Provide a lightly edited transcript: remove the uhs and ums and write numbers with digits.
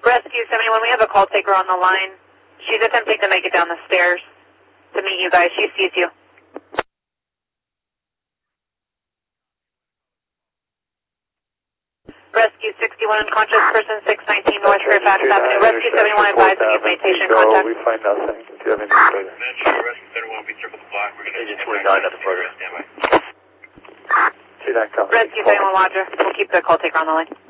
Rescue 71, we have a call taker on the line. She's attempting to make it down the stairs to meet you guys. She sees you. Rescue 61, unconscious person 619 North Fairfax Avenue. Rescue 71, advise when you've made patient contact. We find nothing. Do you have any further? Rescue 71, be circle the block. We're going to Agent 29 at the further. standby. See that copy. Rescue 71, Roger. We'll keep the call taker on the line.